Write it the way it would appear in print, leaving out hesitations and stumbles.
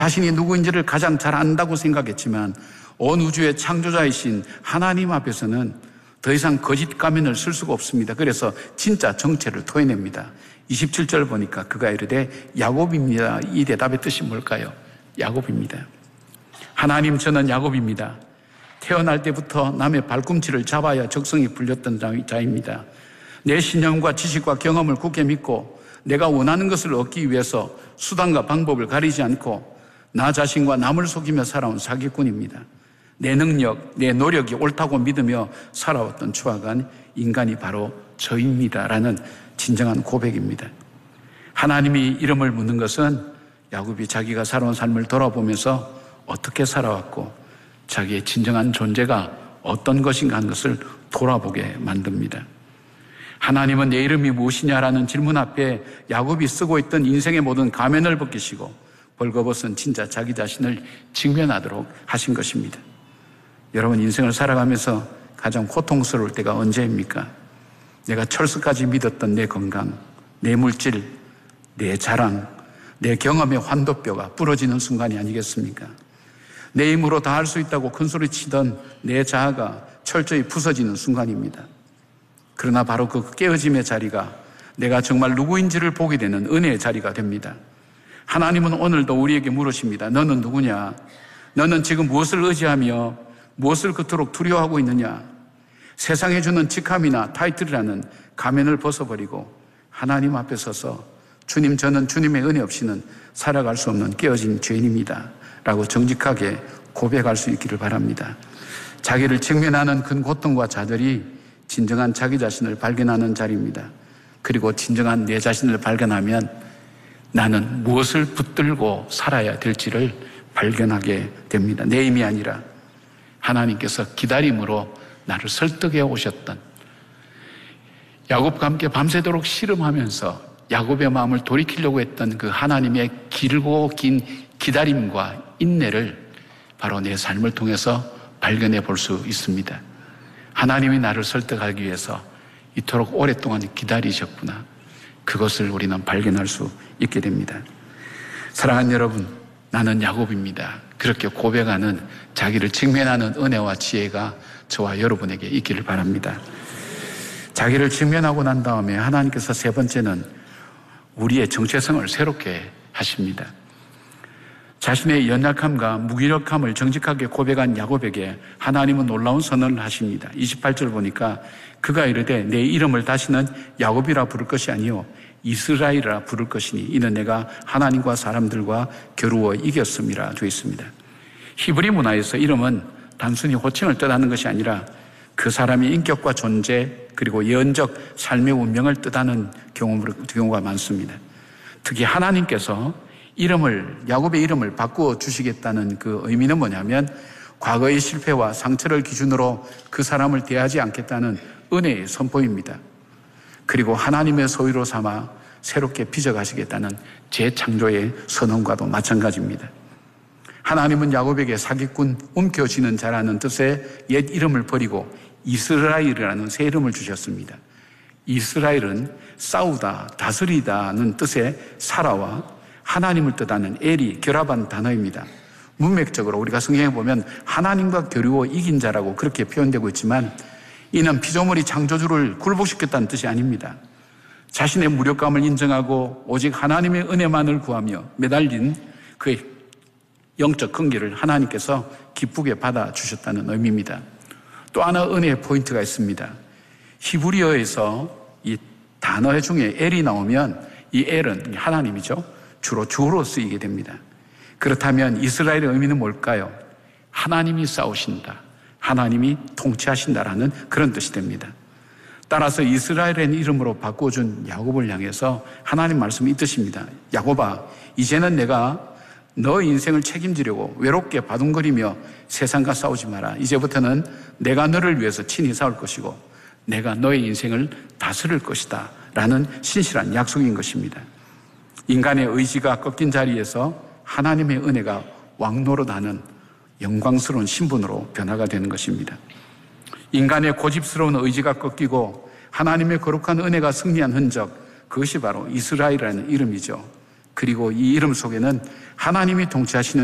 자신이 누구인지를 가장 잘 안다고 생각했지만 온 우주의 창조자이신 하나님 앞에서는 더 이상 거짓 가면을 쓸 수가 없습니다. 그래서 진짜 정체를 토해냅니다. 27절 보니까 그가 이르되 야곱입니다. 이 대답의 뜻이 뭘까요? 야곱입니다. 하나님, 저는 야곱입니다. 태어날 때부터 남의 발꿈치를 잡아야 적성이 풀렸던 자입니다. 내 신념과 지식과 경험을 굳게 믿고 내가 원하는 것을 얻기 위해서 수단과 방법을 가리지 않고 나 자신과 남을 속이며 살아온 사기꾼입니다. 내 능력, 내 노력이 옳다고 믿으며 살아왔던 추악한 인간이 바로 저입니다. 라는 진정한 고백입니다. 하나님이 이름을 묻는 것은 야곱이 자기가 살아온 삶을 돌아보면서 어떻게 살아왔고 자기의 진정한 존재가 어떤 것인가 하는 것을 돌아보게 만듭니다. 하나님은 내 이름이 무엇이냐라는 질문 앞에 야곱이 쓰고 있던 인생의 모든 가면을 벗기시고 벌거벗은 진짜 자기 자신을 직면하도록 하신 것입니다. 여러분, 인생을 살아가면서 가장 고통스러울 때가 언제입니까? 내가 철수까지 믿었던 내 건강, 내 물질, 내 자랑, 내 경험의 환도뼈가 부러지는 순간이 아니겠습니까? 내 힘으로 다 할 수 있다고 큰소리치던 내 자아가 철저히 부서지는 순간입니다. 그러나 바로 그 깨어짐의 자리가 내가 정말 누구인지를 보게 되는 은혜의 자리가 됩니다. 하나님은 오늘도 우리에게 물으십니다. 너는 누구냐? 너는 지금 무엇을 의지하며 무엇을 그토록 두려워하고 있느냐? 세상에 주는 직함이나 타이틀이라는 가면을 벗어버리고 하나님 앞에 서서 주님, 저는 주님의 은혜 없이는 살아갈 수 없는 깨어진 죄인입니다 라고 정직하게 고백할 수 있기를 바랍니다. 자기를 직면하는 큰 고통과 좌절이 진정한 자기 자신을 발견하는 자리입니다. 그리고 진정한 내 자신을 발견하면 나는 무엇을 붙들고 살아야 될지를 발견하게 됩니다. 내 힘이 아니라 하나님께서 기다림으로 나를 설득해 오셨던, 야곱과 함께 밤새도록 씨름하면서 야곱의 마음을 돌이키려고 했던 그 하나님의 길고 긴 기다림과 인내를 바로 내 삶을 통해서 발견해 볼 수 있습니다. 하나님이 나를 설득하기 위해서 이토록 오랫동안 기다리셨구나. 그것을 우리는 발견할 수 있게 됩니다. 사랑하는 여러분, 나는 야곱입니다. 그렇게 고백하는, 자기를 직면하는 은혜와 지혜가 저와 여러분에게 있기를 바랍니다. 자기를 직면하고 난 다음에 하나님께서 세 번째는 우리의 정체성을 새롭게 하십니다. 자신의 연약함과 무기력함을 정직하게 고백한 야곱에게 하나님은 놀라운 선언을 하십니다. 28절 보니까 그가 이르되 내 이름을 다시는 야곱이라 부를 것이 아니요 이스라엘이라 부를 것이니 이는 내가 하나님과 사람들과 겨루어 이겼음이라 되어 있습니다. 히브리 문화에서 이름은 단순히 호칭을 뜻하는 것이 아니라 그 사람의 인격과 존재 그리고 예언적 삶의 운명을 뜻하는 경우가 많습니다. 특히 하나님께서 야곱의 이름을 바꾸어 주시겠다는 그 의미는 뭐냐면 과거의 실패와 상처를 기준으로 그 사람을 대하지 않겠다는 은혜의 선포입니다. 그리고 하나님의 소유로 삼아 새롭게 빚어가시겠다는 재창조의 선언과도 마찬가지입니다. 하나님은 야곱에게 사기꾼, 움켜쥐는 자라는 뜻의 옛 이름을 버리고 이스라엘이라는 새 이름을 주셨습니다. 이스라엘은 싸우다, 다스리다는 뜻의 사라와 하나님을 뜻하는 엘이 결합한 단어입니다. 문맥적으로 우리가 성경에 보면 하나님과 겨루어 이긴 자라고 그렇게 표현되고 있지만 이는 피조물이 창조주를 굴복시켰다는 뜻이 아닙니다. 자신의 무력감을 인정하고 오직 하나님의 은혜만을 구하며 매달린 그의 영적 근기를 하나님께서 기쁘게 받아주셨다는 의미입니다. 또 하나 은혜의 포인트가 있습니다. 히브리어에서 이 단어 중에 엘이 나오면 이 엘은 하나님이죠. 주로 주어로 쓰이게 됩니다. 그렇다면 이스라엘의 의미는 뭘까요? 하나님이 싸우신다, 하나님이 통치하신다라는 그런 뜻이 됩니다. 따라서 이스라엘의 이름으로 바꿔준 야곱을 향해서 하나님 말씀이 이 뜻입니다. 야곱아, 이제는 내가 너 인생을 책임지려고 외롭게 바둥거리며 세상과 싸우지 마라. 이제부터는 내가 너를 위해서 친히 싸울 것이고 내가 너의 인생을 다스릴 것이다 라는 신실한 약속인 것입니다. 인간의 의지가 꺾인 자리에서 하나님의 은혜가 왕노릇하는 영광스러운 신분으로 변화가 되는 것입니다. 인간의 고집스러운 의지가 꺾이고 하나님의 거룩한 은혜가 승리한 흔적, 그것이 바로 이스라엘이라는 이름이죠. 그리고 이 이름 속에는 하나님이 통치하시는